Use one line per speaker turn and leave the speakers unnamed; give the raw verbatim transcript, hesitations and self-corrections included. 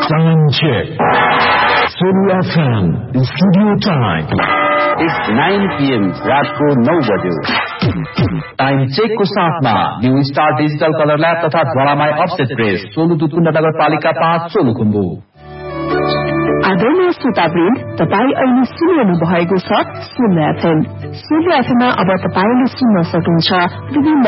Time check. Sulu F M, studio time.
It's nine p m रात को नौ बजे। टाइम चेक को साथ में new star digital colour lab तथा ज्वालामाई ऑफसेट प्रेस सोलु दुतुण्ड नगरपालिका पाँच सोलुखुम्बु।
आदरणीय श्रोतावृन्द, तपाईँ अहिले सुनिरहनु भएको छ सुन्नु एफएम। सुन्नु एफएममा अब तपाईँले सुन्न सक्नुहुन्छ विभिन्न